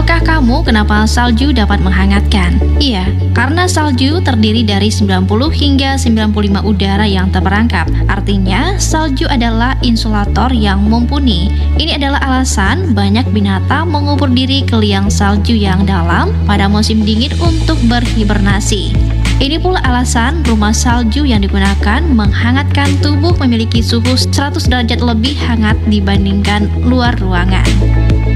Tahukah kamu kenapa salju dapat menghangatkan? Iya, karena salju terdiri dari 90 hingga 95 udara yang terperangkap. Artinya, salju adalah insulator yang mumpuni. Ini adalah alasan banyak binatang mengubur diri ke liang salju yang dalam pada musim dingin untuk berhibernasi. Ini pula alasan rumah salju yang digunakan menghangatkan tubuh memiliki suhu 100 derajat lebih hangat dibandingkan luar ruangan.